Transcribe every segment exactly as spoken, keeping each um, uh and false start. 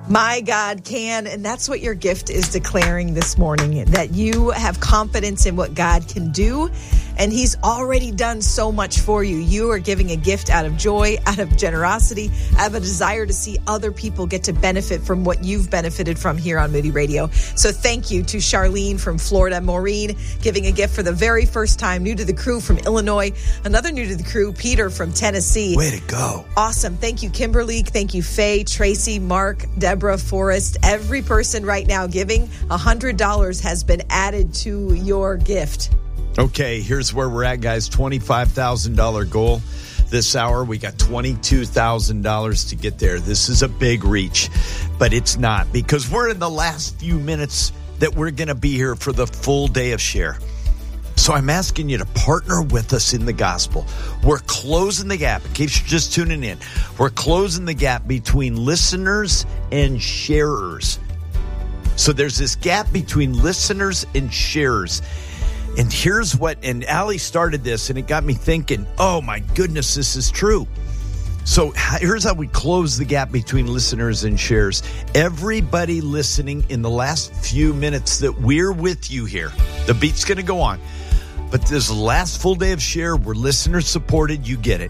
My God can, and that's what your gift is declaring this morning, that you have confidence in what God can do, and He's already done so much for you. You are giving a gift out of joy, out of generosity, out of a desire to see other people get to benefit from what you've benefited from here on Moody Radio. So thank you to Charlene from Florida, Maureen giving a gift for the very first time, new to the crew from Illinois, another new to the crew, Peter from Tennessee. Way to go. Awesome. Thank you, Kimberly. Thank you, Faye, Tracy, Mark, Deborah, Forrest. Every person right now giving one hundred dollars has been added to your gift. Okay, here's where we're at, guys. twenty-five thousand dollars goal this hour. We got twenty-two thousand dollars to get there. This is a big reach, but it's not, because we're in the last few minutes that we're going to be here for the full day of Share. So I'm asking you to partner with us in the gospel. We're closing the gap. In case you're just tuning in, we're closing the gap between listeners and sharers. So there's this gap between listeners and sharers. And here's what, and Allie started this, and it got me thinking, oh my goodness, this is true. So here's how we close the gap between listeners and shares. Everybody listening in the last few minutes that we're with you here, the beat's going to go on. But this last full day of Share, we're listener supported, you get it.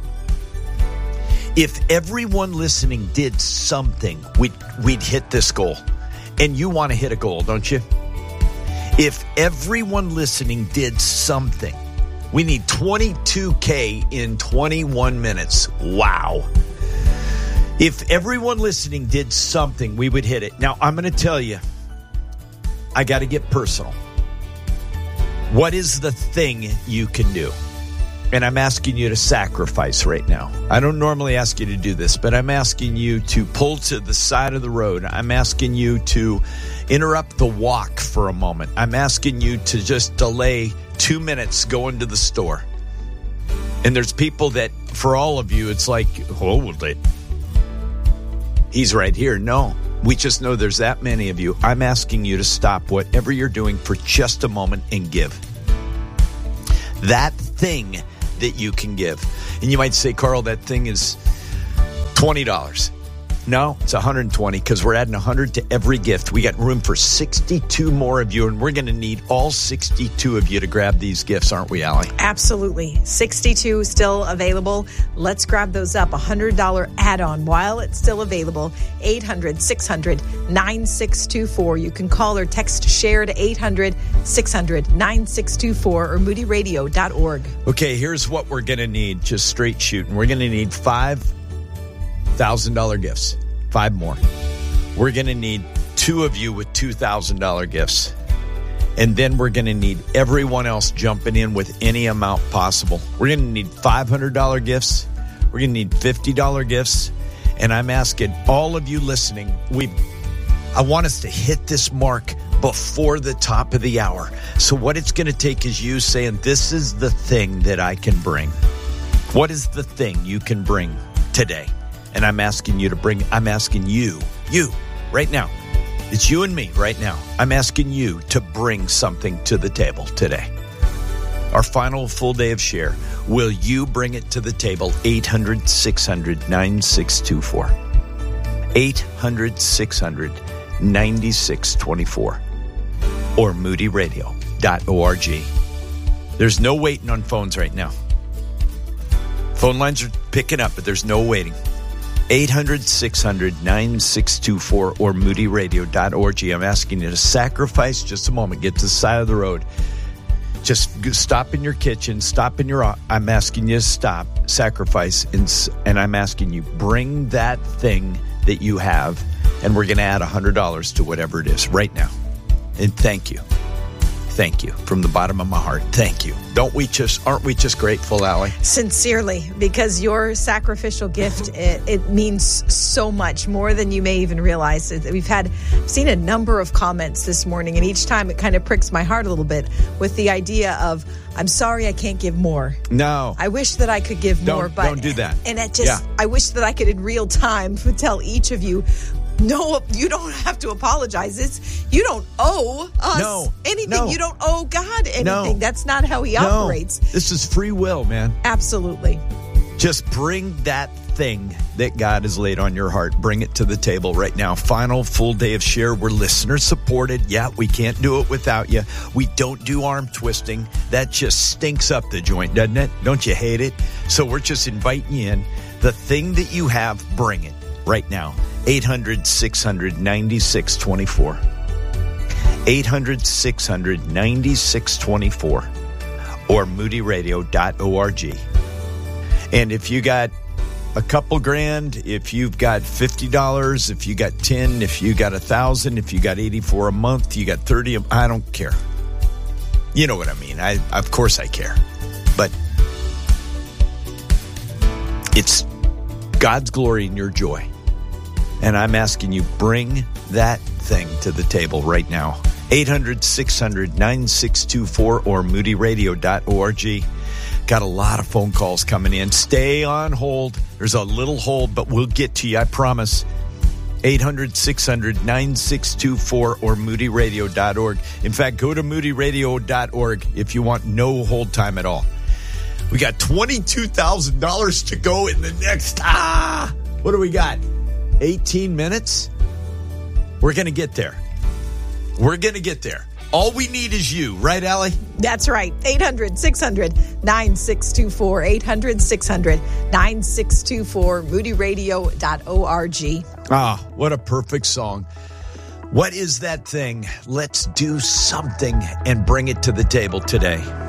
If everyone listening did something, we'd, we'd hit this goal. And you want to hit a goal, don't you? If everyone listening did something, we need twenty-two K in twenty-one minutes. Wow. If everyone listening did something, we would hit it. Now, I'm going to tell you, I got to get personal. What is the thing you can do? And I'm asking you to sacrifice right now. I don't normally ask you to do this, but I'm asking you to pull to the side of the road. I'm asking you to interrupt the walk for a moment. I'm asking you to just delay two minutes going to the store. And there's people that, for all of you, it's like, hold it. He's right here. No, we just know there's that many of you. I'm asking you to stop whatever you're doing for just a moment and give. That thing that you can give. And you might say, Carl, that thing is twenty dollars. No, it's one hundred twenty, because we're adding one hundred to every gift. We got room for sixty-two more of you, and we're going to need all sixty-two of you to grab these gifts, aren't we, Allie? Absolutely. sixty-two still available. Let's grab those up. one hundred dollars add-on while it's still available. eight hundred, six hundred, nine six two four. You can call or text Share to eight hundred, six hundred, nine six two four or moody radio dot org. Okay, here's what we're going to need, just straight shooting. We're going to need five thousand dollars gifts. Five more. We're going to need two of you with two thousand dollars gifts. And then we're going to need everyone else jumping in with any amount possible. We're going to need five hundred dollars gifts. We're going to need fifty dollars gifts. And I'm asking all of you listening, we, I want us to hit this mark before the top of the hour. So what it's going to take is you saying, this is the thing that I can bring. What is the thing you can bring today? And I'm asking you to bring, I'm asking you, you, right now. It's you and me right now. I'm asking you to bring something to the table today. Our final full day of Share. Will you bring it to the table? eight hundred, six hundred, nine six two four. eight hundred, six hundred, nine six two four. Or moody radio dot org. There's no waiting on phones right now. Phone lines are picking up, but there's no waiting. eight hundred, six hundred, nine six two four or moody radio dot org. I'm asking you to sacrifice just a moment. Get to the side of the road. Just stop in your kitchen. Stop in your... I'm asking you to stop, sacrifice, and, and I'm asking you, bring that thing that you have, and we're going to add one hundred dollars to whatever it is right now. And thank you. Thank you from the bottom of my heart. Thank you. Don't we just, aren't we just grateful, Allie? Sincerely, because your sacrificial gift, it, it means so much more than you may even realize. We've had seen a number of comments this morning, and each time it kind of pricks my heart a little bit with the idea of, I'm sorry I can't give more. No. I wish that I could give don't, more. But don't do that. And it just, yeah. I wish that I could in real time tell each of you, no, you don't have to apologize. It's you don't owe us no, anything. No. You don't owe God anything. No. That's not how he no. operates. This is free will, man. Absolutely. Just bring that thing that God has laid on your heart. Bring it to the table right now. Final full day of Share. We're listener supported. Yeah, we can't do it without you. We don't do arm twisting. That just stinks up the joint, doesn't it? Don't you hate it? So we're just inviting you in. The thing that you have, bring it right now. eight hundred, six hundred, ninety-six twenty-four. eight hundred, six hundred, ninety-six twenty-four. Or moody radio dot org. And if you got a couple grand, if you've got fifty dollars, if you got ten, if you got a thousand, if you got eighty-four a month, you got thirty, I don't care. You know what I mean? I, of course I care. But it's God's glory and your joy. And I'm asking you, bring that thing to the table right now. eight hundred, six hundred, nine six two four or moody radio dot org. Got a lot of phone calls coming in. Stay on hold. There's a little hold, but we'll get to you, I promise. eight hundred, six hundred, nine six two four or moody radio dot org. In fact, go to moody radio dot org if you want no hold time at all. We got twenty-two thousand dollars to go in the next, ah, what do we got? eighteen minutes? We're going to get there. We're going to get there. All we need is you, right, Allie? That's right. eight hundred, six hundred, nine six two four. eight hundred, six hundred, nine six two four. moody radio dot org. Ah, what a perfect song. What is that thing? Let's do something and bring it to the table today.